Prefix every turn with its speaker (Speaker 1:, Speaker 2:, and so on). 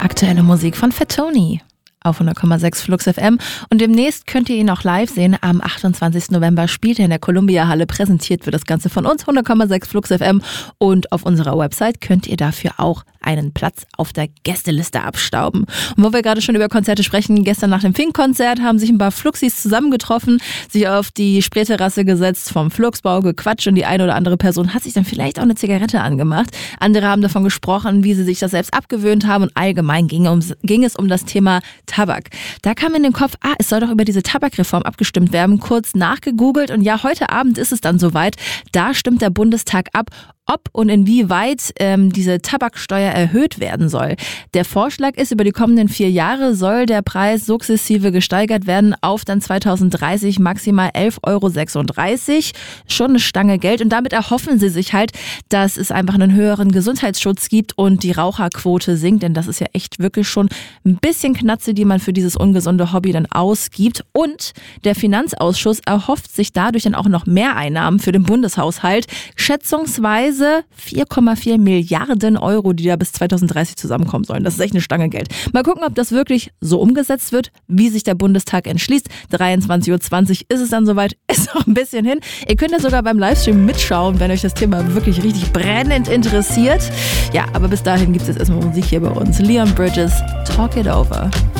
Speaker 1: Aktuelle Musik von Fat Tony auf 100,6 Flux FM und demnächst könnt ihr ihn auch live sehen. Am 28. November spielt er in der Columbia Halle. Präsentiert wird das Ganze von uns, 100,6 Flux FM, und auf unserer Website könnt ihr dafür auch einen Platz auf der Gästeliste abstauben. Und wo wir gerade schon über Konzerte sprechen, gestern nach dem Fink-Konzert haben sich ein paar Fluxis zusammengetroffen, sich auf die Spreeterrasse gesetzt, vom Fluxbau gequatscht und die eine oder andere Person hat sich dann vielleicht auch eine Zigarette angemacht. Andere haben davon gesprochen, wie sie sich das selbst abgewöhnt haben, und allgemein ging es um das Thema Tabak. Da kam in den Kopf, es soll doch über diese Tabakreform abgestimmt werden. Kurz nachgegoogelt und ja, heute Abend ist es dann soweit. Da stimmt der Bundestag ab, ob und inwieweit diese Tabaksteuer erhöht werden soll. Der Vorschlag ist, über die kommenden 4 Jahre soll der Preis sukzessive gesteigert werden auf dann 2030 maximal 11,36 €. Schon eine Stange Geld, und damit erhoffen sie sich halt, dass es einfach einen höheren Gesundheitsschutz gibt und die Raucherquote sinkt, denn das ist ja echt wirklich schon ein bisschen Knatze, die man für dieses ungesunde Hobby dann ausgibt. Und der Finanzausschuss erhofft sich dadurch dann auch noch Mehreinnahmen für den Bundeshaushalt. Schätzungsweise 4,4 Milliarden €, die da bis 2030 zusammenkommen sollen. Das ist echt eine Stange Geld. Mal gucken, ob das wirklich so umgesetzt wird, wie sich der Bundestag entschließt. 23:20 Uhr ist es dann soweit. Ist noch ein bisschen hin. Ihr könnt ja sogar beim Livestream mitschauen, wenn euch das Thema wirklich richtig brennend interessiert. Ja, aber bis dahin gibt es jetzt erstmal Musik hier bei uns. Leon Bridges, Talk It Over.